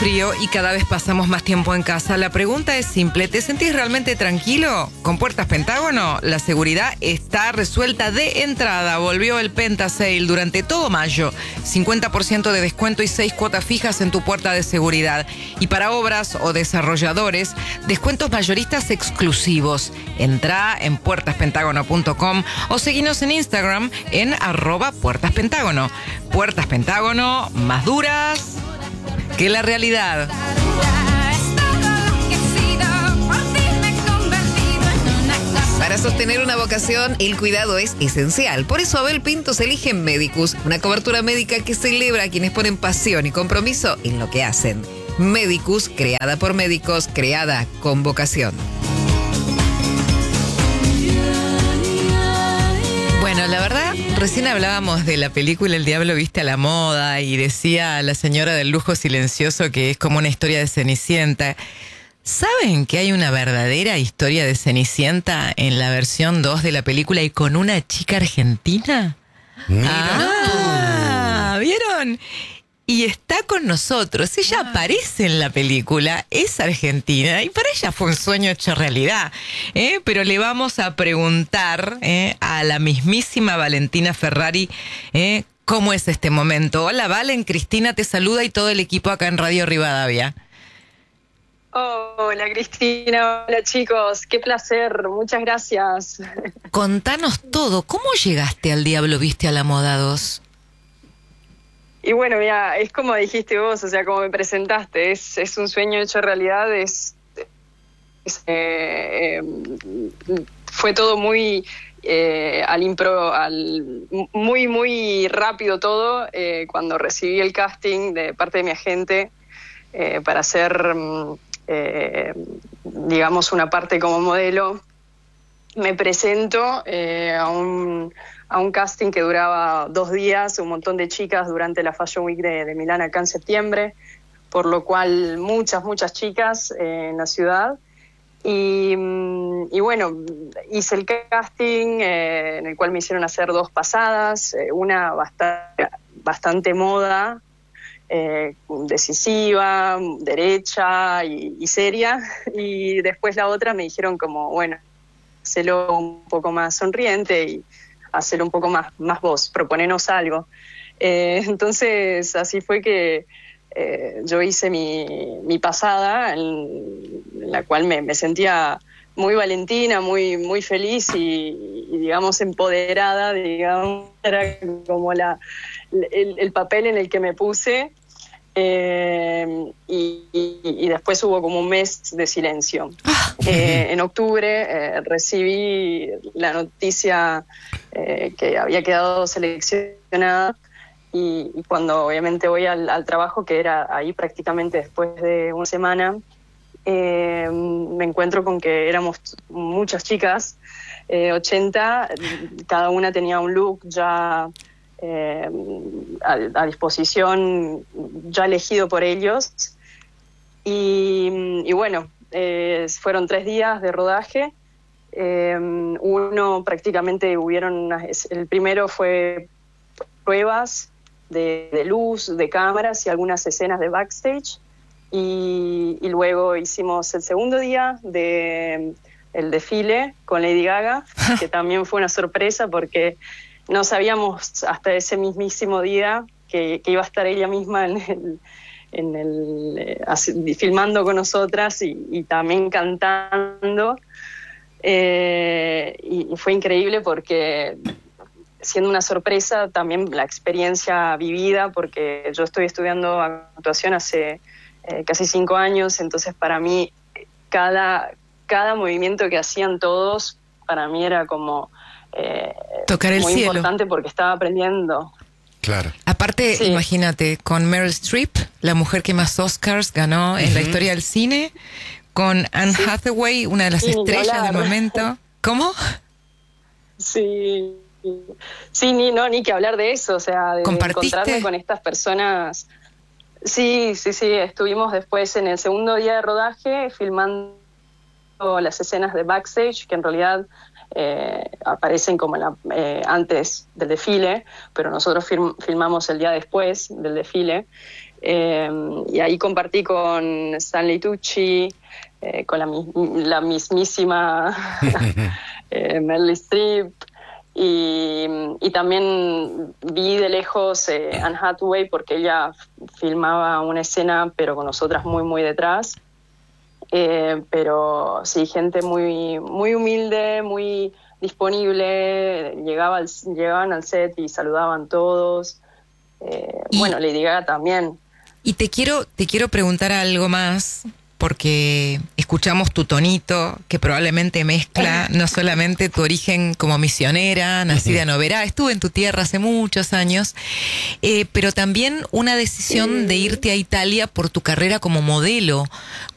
frío y cada vez pasamos más tiempo en casa. La pregunta es simple, ¿te sentís realmente tranquilo? Con Puertas Pentágono, la seguridad está resuelta de entrada. Volvió el Penta Sale durante todo mayo. 50% de descuento y 6 cuotas fijas en tu puerta de seguridad. Y para obras o desarrolladores, descuentos mayoristas exclusivos. Entrá en puertaspentágono.com o seguinos en Instagram en @puertaspentágono. Puertas Pentágono, más duras que la realidad. Para sostener una vocación, el cuidado es esencial. Por eso Abel Pintos elige Medicus, una cobertura médica que celebra a quienes ponen pasión y compromiso en lo que hacen. Medicus, creada por médicos, creada con vocación. Bueno, la verdad, recién hablábamos de la película El Diablo Viste a la Moda y decía la señora del lujo silencioso que es como una historia de Cenicienta. ¿Saben que hay una verdadera historia de Cenicienta en la versión 2 de la película y con una chica argentina? Mira ¿Vieron? Y está con nosotros. Ella aparece en la película, es argentina y para ella fue un sueño hecho realidad. Pero le vamos a preguntar a la mismísima Valentina Ferrari cómo es este momento. Hola Valen, Cristina te saluda y todo el equipo acá en Radio Rivadavia. Hola Cristina, hola chicos, qué placer, muchas gracias. Contanos todo, ¿cómo llegaste al Diablo Viste a la Moda 2? Y bueno, mira, es como dijiste vos, o sea, como me presentaste, es un sueño hecho realidad, fue todo muy muy rápido todo, cuando recibí el casting de parte de mi agente para hacer, digamos, una parte como modelo. Me presento a un casting que duraba 2 días, un montón de chicas durante la Fashion Week de Milán acá en septiembre, por lo cual muchas chicas en la ciudad. Y bueno, hice el casting en el cual me hicieron hacer 2 pasadas, una bastante moda, decisiva, derecha y seria, y después la otra me dijeron como, bueno, hacelo un poco más sonriente y hacelo un poco más vos, proponenos algo. Entonces así fue que yo hice mi pasada, en la cual me sentía muy Valentina, muy feliz y digamos empoderada, digamos, era como el papel en el que me puse. Y después hubo como un mes de silencio. En octubre recibí la noticia que había quedado seleccionada y cuando obviamente voy al trabajo, que era ahí prácticamente después de una semana, me encuentro con que éramos muchas chicas, 80, cada una tenía un look ya a disposición, ya elegido por ellos, y bueno, fueron 3 días de rodaje. Uno prácticamente el primero fue pruebas de luz, de cámaras y algunas escenas de backstage, y luego hicimos el segundo día el desfile con Lady Gaga, que también fue una sorpresa porque no sabíamos hasta ese mismísimo día que iba a estar ella misma filmando con nosotras y también cantando. Y fue increíble porque, siendo una sorpresa, también la experiencia vivida, porque yo estoy estudiando actuación hace casi 5 años, entonces para mí cada movimiento que hacían todos, para mí era como tocar el muy cielo. importante porque estaba aprendiendo. Claro. Aparte, Sí. Imagínate, con Meryl Streep, la mujer que más Oscars ganó en la historia del cine, con Anne Hathaway, una de las Sí, estrellas claro. del momento. ¿Cómo? Sí, ni que hablar de eso, o sea, de ¿Compartiste? encontrarme con estas personas. Sí, estuvimos después en el segundo día de rodaje filmando las escenas de backstage, que en realidad aparecen como antes del desfile, pero nosotros filmamos el día después del desfile. Y ahí compartí con Stanley Tucci, con la mismísima Meryl Streep, y también vi de lejos Anne Hathaway, porque ella filmaba una escena, pero con nosotras muy, muy detrás. Pero sí, gente muy, muy humilde, muy disponible, llegaban al set y saludaban todos. Bueno, Lady Gaga también. Y te quiero preguntar algo más, porque escuchamos tu tonito, que probablemente mezcla no solamente tu origen como misionera, nacida en Oberá, estuve en tu tierra hace muchos años, pero también una decisión de irte a Italia por tu carrera como modelo.